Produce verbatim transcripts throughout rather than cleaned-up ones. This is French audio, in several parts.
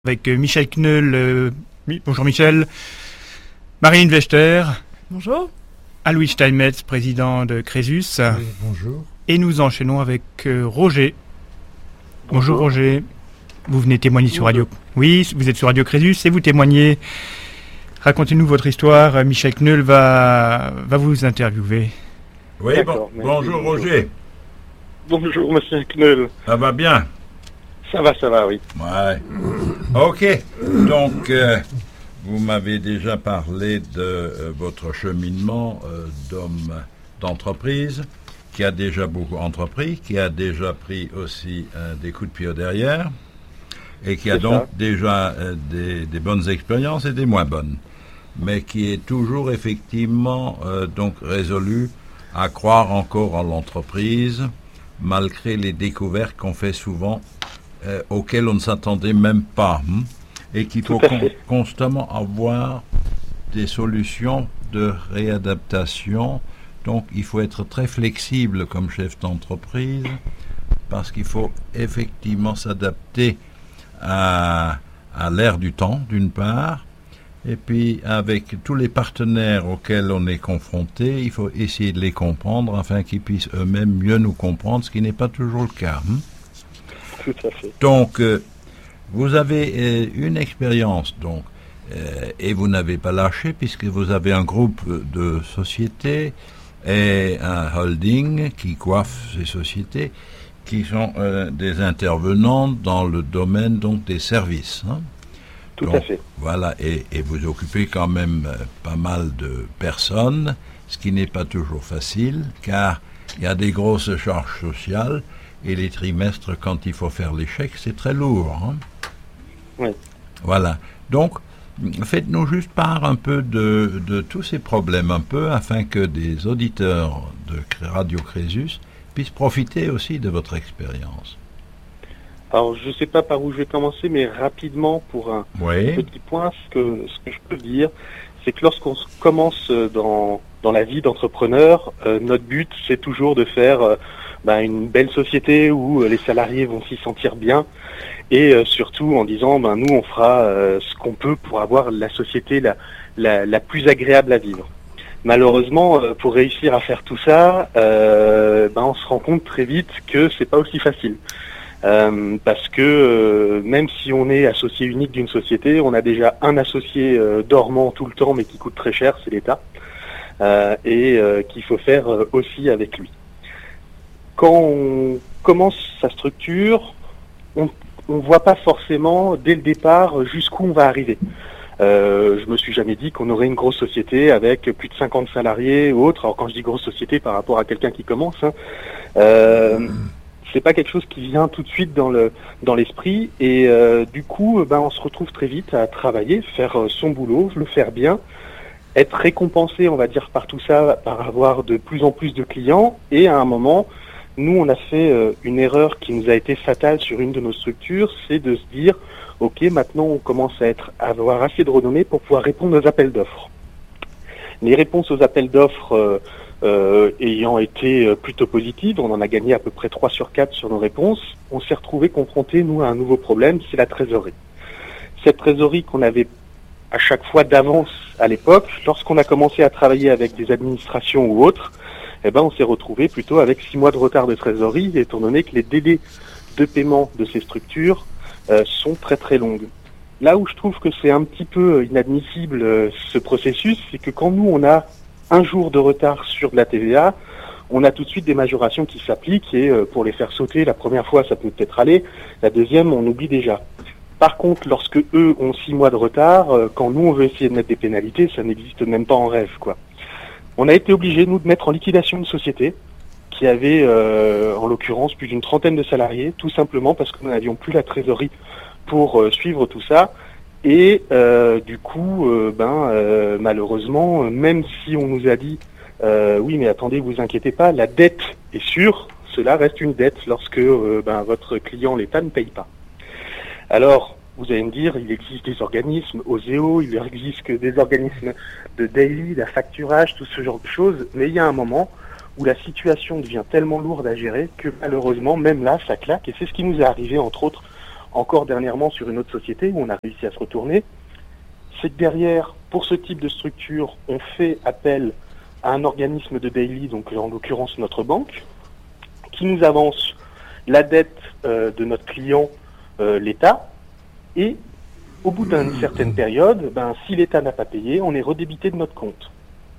Avec Michel Kneul, euh, bonjour Michel, Marine Wechter, bonjour, Alois Steinmetz, président de Crésus, oui, bonjour, et nous enchaînons avec euh, Roger. Bonjour. bonjour Roger, vous venez témoigner bonjour. sur Radio... Oui, vous êtes sur Radio Crésus et vous témoignez. Racontez-nous votre histoire, Michel Kneul va, va vous interviewer. Oui, bon, bonjour Roger. Bonjour monsieur Kneul. Ça va bien? Ça va, ça va, oui. Ouais. Ok. Donc, euh, vous m'avez déjà parlé de euh, votre cheminement euh, d'homme d'entreprise, qui a déjà beaucoup entrepris, qui a déjà pris aussi euh, des coups de pied au derrière, et qui a donc ça. déjà euh, des, des bonnes expériences et des moins bonnes, mais qui est toujours effectivement euh, donc résolu à croire encore en l'entreprise, malgré les découvertes qu'on fait souvent Euh, auquel on ne s'attendait même pas, hein, et qu'il faut con- constamment avoir des solutions de réadaptation. Donc il faut être très flexible comme chef d'entreprise, parce qu'il faut effectivement s'adapter à, à l'ère du temps, d'une part, et puis avec tous les partenaires auxquels on est confronté, il faut essayer de les comprendre afin qu'ils puissent eux-mêmes mieux nous comprendre, ce qui n'est pas toujours le cas. Hein. Tout à fait. Donc, euh, vous avez euh, une expérience, donc, euh, et vous n'avez pas lâché, puisque vous avez un groupe de sociétés et un holding qui coiffe ces sociétés, qui sont euh, des intervenants dans le domaine donc des services. Hein. Tout donc, à fait. Voilà, et, et vous occupez quand même euh, pas mal de personnes, ce qui n'est pas toujours facile, car il y a des grosses charges sociales. Et les trimestres, quand il faut faire les chèques, c'est très lourd. Hein? Oui. Voilà. Donc, faites-nous juste part un peu de, de tous ces problèmes, un peu, afin que des auditeurs de Radio Crésus puissent profiter aussi de votre expérience. Alors, je ne sais pas par où je vais commencer, mais rapidement, pour un oui. petit point, ce que, ce que je peux dire, c'est que lorsqu'on commence dans, dans la vie d'entrepreneur, euh, notre but, c'est toujours de faire... Euh, Ben, une belle société où euh, les salariés vont s'y sentir bien, et euh, surtout en disant ben, nous on fera euh, ce qu'on peut pour avoir la société la, la, la plus agréable à vivre. Malheureusement, euh, pour réussir à faire tout ça, euh, ben, on se rend compte très vite que c'est pas aussi facile. Euh, parce que euh, même si on est associé unique d'une société, on a déjà un associé euh, dormant tout le temps mais qui coûte très cher, c'est l'État, euh, et euh, qu'il faut faire euh, aussi avec lui. Quand on commence sa structure, on ne voit pas forcément dès le départ jusqu'où on va arriver. Euh, je me suis jamais dit qu'on aurait une grosse société avec plus de cinquante salariés ou autre. Alors quand je dis grosse société par rapport à quelqu'un qui commence, hein, euh, c'est pas quelque chose qui vient tout de suite dans le dans l'esprit. Et euh, du coup, ben on se retrouve très vite à travailler, faire son boulot, le faire bien, être récompensé, on va dire, par tout ça, par avoir de plus en plus de clients. Et à un moment, nous, on a fait euh, une erreur qui nous a été fatale sur une de nos structures, c'est de se dire, ok, maintenant on commence à être, à avoir assez de renommée pour pouvoir répondre aux appels d'offres. Les réponses aux appels d'offres euh, euh, ayant été euh, plutôt positives, on en a gagné à peu près trois sur quatre sur nos réponses, on s'est retrouvé confronté, nous, à un nouveau problème, c'est la trésorerie. Cette trésorerie qu'on avait à chaque fois d'avance à l'époque, lorsqu'on a commencé à travailler avec des administrations ou autres, eh ben, on s'est retrouvé plutôt avec six mois de retard de trésorerie, étant donné que les délais de paiement de ces structures euh, sont très très longues. Là où je trouve que c'est un petit peu inadmissible euh, ce processus, c'est que quand nous on a un jour de retard sur de la T V A, on a tout de suite des majorations qui s'appliquent et euh, pour les faire sauter, la première fois ça peut peut-être aller, la deuxième on oublie déjà. Par contre, lorsque eux ont six mois de retard, euh, quand nous on veut essayer de mettre des pénalités, ça n'existe même pas en rêve, quoi. On a été obligé, nous, de mettre en liquidation une société qui avait, euh, en l'occurrence, plus d'une trentaine de salariés, tout simplement parce que nous n'avions plus la trésorerie pour euh, suivre tout ça. Et euh, du coup, euh, ben, euh, malheureusement, même si on nous a dit euh, oui, mais attendez, vous inquiétez pas, la dette est sûre, cela reste une dette lorsque euh, ben, votre client, l'État, ne paye pas. Alors, vous allez me dire, il existe des organismes, Oseo, il existe que des organismes de daily, d'affacturage, tout ce genre de choses, mais il y a un moment où la situation devient tellement lourde à gérer que malheureusement, même là, ça claque, et c'est ce qui nous est arrivé, entre autres, encore dernièrement sur une autre société où on a réussi à se retourner, c'est que derrière, pour ce type de structure, on fait appel à un organisme de daily, donc en l'occurrence notre banque, qui nous avance la dette euh, de notre client, euh, l'État, et au bout d'une certaine période, ben, si l'État n'a pas payé, on est redébité de notre compte.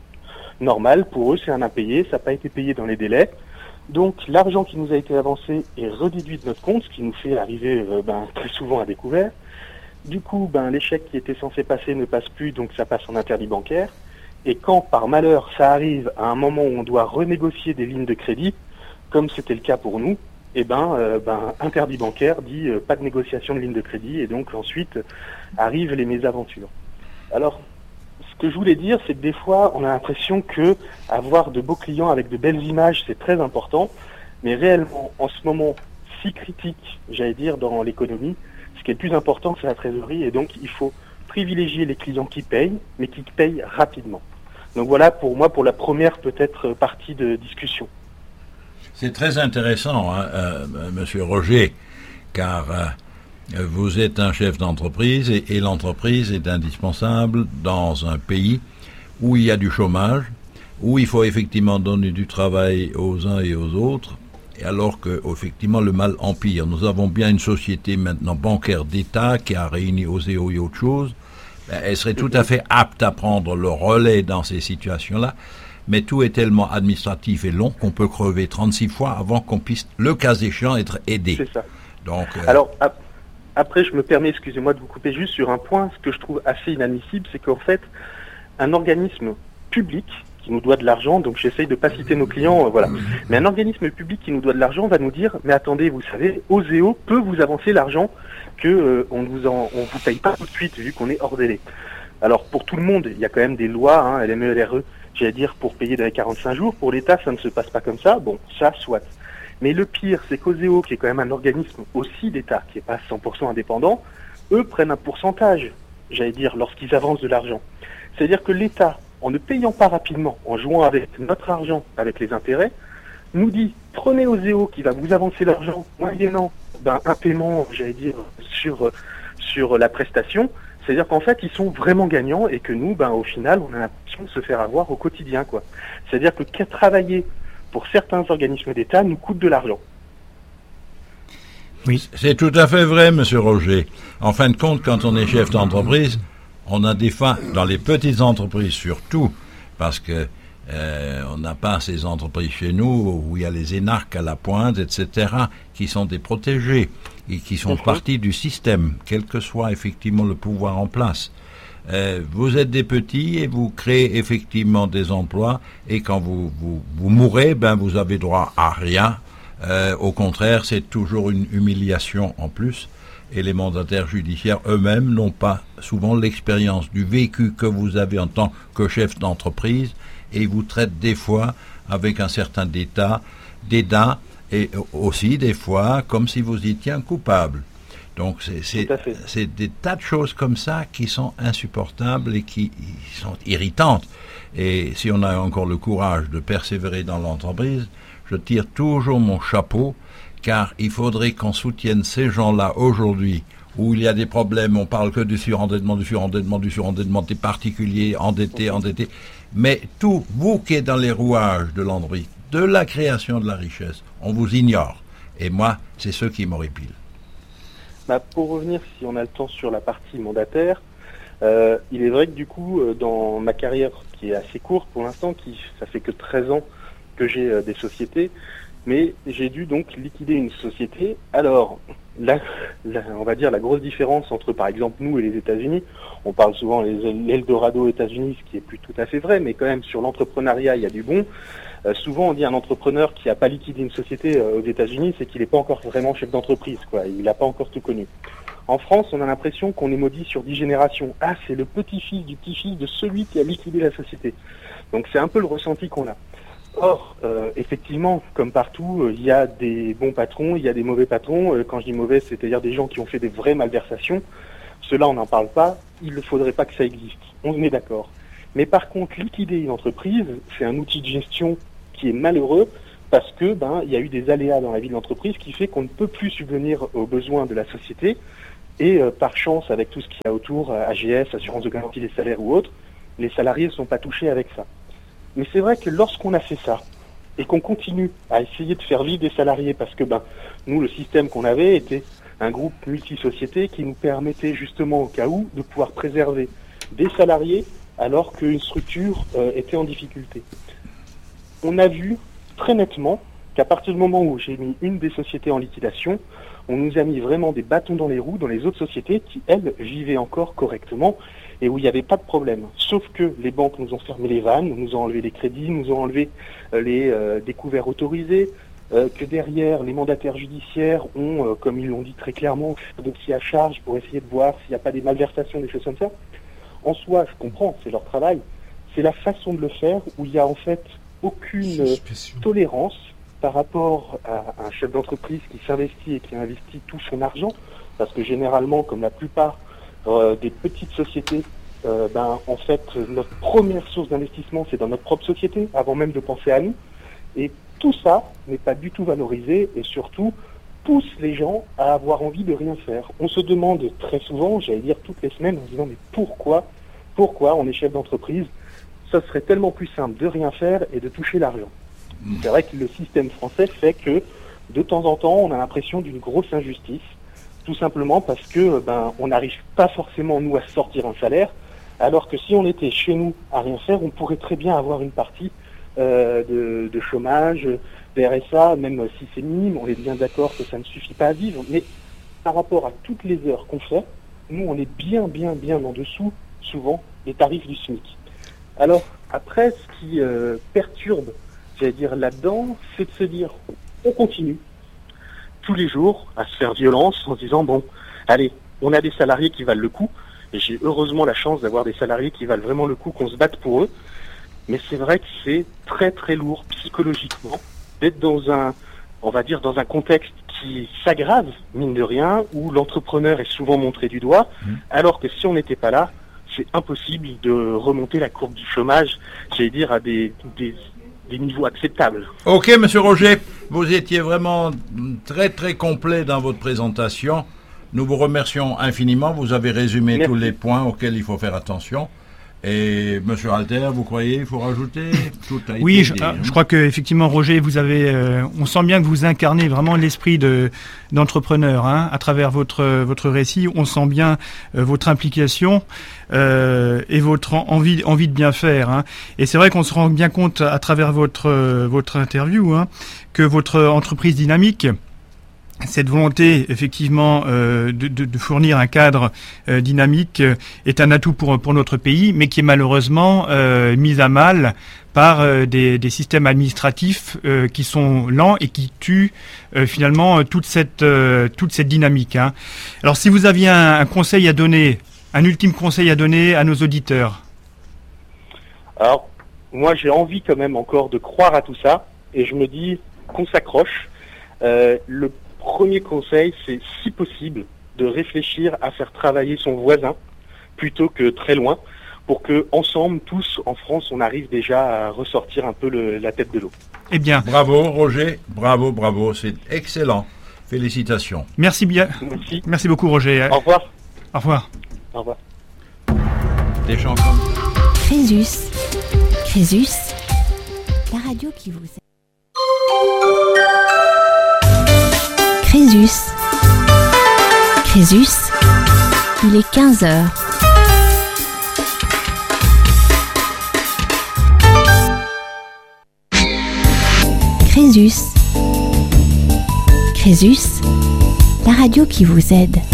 Normal, pour eux, c'est un impayé, ça n'a pas été payé dans les délais. Donc l'argent qui nous a été avancé est redéduit de notre compte, ce qui nous fait arriver euh, ben, très souvent à découvert. Du coup, ben, l'échec qui était censé passer ne passe plus, donc ça passe en interdit bancaire. Et quand, par malheur, ça arrive à un moment où on doit renégocier des lignes de crédit, comme c'était le cas pour nous, eh ben, euh, ben, interdit bancaire dit euh, pas de négociation de ligne de crédit, et donc ensuite euh, arrivent les mésaventures. Alors, ce que je voulais dire, c'est que des fois, on a l'impression que avoir de beaux clients avec de belles images, c'est très important, mais réellement, en ce moment si critique, j'allais dire, dans l'économie, ce qui est le plus important, c'est la trésorerie, et donc il faut privilégier les clients qui payent, mais qui payent rapidement. Donc voilà, pour moi, pour la première peut-être partie de discussion. C'est très intéressant, hein, euh, Monsieur Roger, car euh, vous êtes un chef d'entreprise et, et l'entreprise est indispensable dans un pays où il y a du chômage, où il faut effectivement donner du travail aux uns et aux autres, et alors que effectivement le mal empire. Nous avons bien une société maintenant bancaire d'État qui a réuni O S E O et autre chose. Ben, elle serait tout à fait apte à prendre le relais dans ces situations-là. Mais tout est tellement administratif et long qu'on peut crever trente-six fois avant qu'on puisse, le cas échéant, être aidé. C'est ça. Donc, euh... Alors, ap- après, je me permets, excusez-moi de vous couper juste sur un point, ce que je trouve assez inadmissible, c'est qu'en fait, un organisme public qui nous doit de l'argent, donc j'essaye de pas citer nos clients, euh, voilà, mais un organisme public qui nous doit de l'argent va nous dire, mais attendez, vous savez, O S E O peut vous avancer l'argent que euh, on ne vous en, on vous paye pas tout de suite vu qu'on est hors délai. Alors, pour tout le monde, il y a quand même des lois, hein, L M E, L R E, j'allais dire, pour payer dans les quarante-cinq jours. Pour l'État, ça ne se passe pas comme ça. Bon, ça, soit. Mais le pire, c'est qu'O S E O, qui est quand même un organisme aussi d'État, qui n'est pas cent pour cent indépendant, eux prennent un pourcentage, j'allais dire, lorsqu'ils avancent de l'argent. C'est-à-dire que l'État, en ne payant pas rapidement, en jouant avec notre argent, avec les intérêts, nous dit, prenez O S E O qui va vous avancer l'argent, moyennant ben, un paiement, j'allais dire, sur, sur la prestation. C'est-à-dire qu'en fait, ils sont vraiment gagnants et que nous, ben, au final, on a l'impression de se faire avoir au quotidien, quoi. C'est-à-dire que qu'à travailler pour certains organismes d'État nous coûte de l'argent. Oui, c'est tout à fait vrai, Monsieur Roger. En fin de compte, quand on est chef d'entreprise, on a des fois, dans les petites entreprises surtout, parce que euh, on n'a pas ces entreprises chez nous où il y a les énarques à la pointe, et cetera, qui sont des protégés et qui sont mmh. partie du système, quel que soit effectivement le pouvoir en place. Euh, vous êtes des petits et vous créez effectivement des emplois, et quand vous, vous, vous mourrez, ben vous avez droit à rien. Euh, au contraire, c'est toujours une humiliation en plus, et les mandataires judiciaires eux-mêmes n'ont pas souvent l'expérience du vécu que vous avez en tant que chef d'entreprise, et ils vous traitent des fois avec un certain dédain, dédain et aussi des fois comme si vous étiez un coupable. Donc c'est, c'est, c'est des tas de choses comme ça qui sont insupportables et qui sont irritantes. Et si on a encore le courage de persévérer dans l'entreprise, je tire toujours mon chapeau, car il faudrait qu'on soutienne ces gens-là aujourd'hui, où il y a des problèmes, on parle que du surendettement, du surendettement, du surendettement, des particuliers endettés, endettés, mais tout, vous qui êtes dans les rouages de l'entreprise, de la création de la richesse, on vous ignore. Et moi, c'est ce qui m'horripile. Bah, pour revenir, si on a le temps, sur la partie mandataire, euh, il est vrai que du coup, euh, dans ma carrière, qui est assez courte pour l'instant, qui ça fait que treize ans que j'ai euh, des sociétés, mais j'ai dû donc liquider une société. Alors, la, la, on va dire la grosse différence entre, par exemple, nous et les États-Unis, on parle souvent les l'Eldorado aux États-Unis, ce qui est plus tout à fait vrai, mais quand même sur l'entrepreneuriat, il y a du bon. Euh, souvent, on dit un entrepreneur qui n'a pas liquidé une société euh, aux États-Unis, c'est qu'il n'est pas encore vraiment chef d'entreprise, quoi. Il n'a pas encore tout connu. En France, on a l'impression qu'on est maudit sur dix générations. Ah, c'est le petit-fils du petit-fils de celui qui a liquidé la société. Donc, c'est un peu le ressenti qu'on a. Or, euh, effectivement, comme partout, il euh, y a des bons patrons, il y a des mauvais patrons. Euh, quand je dis mauvais, c'est-à-dire des gens qui ont fait des vraies malversations. Cela, on n'en parle pas. Il ne faudrait pas que ça existe. On est d'accord. Mais par contre, liquider une entreprise, c'est un outil de gestion qui est malheureux parce que ben il y a eu des aléas dans la vie de l'entreprise qui fait qu'on ne peut plus subvenir aux besoins de la société et euh, par chance avec tout ce qu'il y a autour, A G S, assurance de garantie des salaires ou autre, les salariés ne sont pas touchés avec ça. Mais c'est vrai que lorsqu'on a fait ça et qu'on continue à essayer de faire vivre des salariés parce que ben nous le système qu'on avait était un groupe multi-société qui nous permettait justement au cas où de pouvoir préserver des salariés alors qu'une structure euh, était en difficulté. On a vu très nettement qu'à partir du moment où j'ai mis une des sociétés en liquidation, on nous a mis vraiment des bâtons dans les roues dans les autres sociétés qui, elles, vivaient encore correctement et où il n'y avait pas de problème. Sauf que les banques nous ont fermé les vannes, nous ont enlevé les crédits, nous ont enlevé euh, les euh, découverts autorisés, euh, que derrière, les mandataires judiciaires ont, euh, comme ils l'ont dit très clairement, fait un dossier à charge pour essayer de voir s'il n'y a pas des malversations, des choses comme ça. En soi, je comprends, c'est leur travail. C'est la façon de le faire où il y a en fait aucune tolérance par rapport à un chef d'entreprise qui s'investit et qui investit tout son argent, parce que généralement, comme la plupart euh, des petites sociétés, euh, ben en fait, notre première source d'investissement, c'est dans notre propre société, avant même de penser à nous. Et tout ça n'est pas du tout valorisé et surtout pousse les gens à avoir envie de rien faire. On se demande très souvent, j'allais dire toutes les semaines, en se disant mais pourquoi, pourquoi on est chef d'entreprise? Ça serait tellement plus simple de rien faire et de toucher l'argent. C'est vrai que le système français fait que de temps en temps, on a l'impression d'une grosse injustice, tout simplement parce que ben on n'arrive pas forcément nous à sortir un salaire, alors que si on était chez nous à rien faire, on pourrait très bien avoir une partie euh, de, de chômage, de R S A, même si c'est minime, on est bien d'accord que ça ne suffit pas à vivre, mais par rapport à toutes les heures qu'on fait, nous on est bien bien bien en dessous, souvent, des tarifs du SMIC. Alors après, ce qui euh, perturbe, j'allais dire là-dedans, c'est de se dire, on continue tous les jours à se faire violence en se disant, bon, allez, on a des salariés qui valent le coup, et j'ai heureusement la chance d'avoir des salariés qui valent vraiment le coup, qu'on se batte pour eux, mais c'est vrai que c'est très très lourd psychologiquement d'être dans un, on va dire, dans un contexte qui s'aggrave, mine de rien, où l'entrepreneur est souvent montré du doigt, mmh. alors que si on n'était pas là, c'est impossible de remonter la courbe du chômage, j'allais dire, à des, des, des niveaux acceptables. Ok, Monsieur Roger, vous étiez vraiment très très complet dans votre présentation. Nous vous remercions infiniment. Vous avez résumé Merci. tous les points auxquels il faut faire attention. Et Monsieur Alter, vous croyez il faut rajouter tout a été Oui, je, dit, ah, hein. je crois que effectivement, Roger, vous avez, euh, on sent bien que vous incarnez vraiment l'esprit de d'entrepreneur, hein, à travers votre votre récit. On sent bien euh, votre implication euh, et votre envie envie de bien faire. Hein. Et c'est vrai qu'on se rend bien compte à travers votre euh, votre interview, hein, que votre entreprise dynamique, cette volonté, effectivement, euh, de, de, de fournir un cadre euh, dynamique euh, est un atout pour, pour notre pays, mais qui est malheureusement euh, mise à mal par euh, des, des systèmes administratifs euh, qui sont lents et qui tuent euh, finalement toute cette, euh, toute cette dynamique. Hein. Alors, si vous aviez un, un conseil à donner, un ultime conseil à donner à nos auditeurs. Alors, moi, j'ai envie quand même encore de croire à tout ça, et je me dis qu'on s'accroche. Euh, le premier conseil, c'est si possible de réfléchir à faire travailler son voisin plutôt que très loin, pour que ensemble, tous en France, on arrive déjà à ressortir un peu le, la tête de l'eau. Eh bien, bravo Roger, bravo, bravo, c'est excellent. Félicitations. Merci bien. Merci. Merci beaucoup Roger. Au revoir. Au revoir. Au revoir. Des chansons. Crésus, Crésus, la radio qui vous aime. Crésus, Crésus, il est quinze heures. Crésus, Crésus, la radio qui vous aide.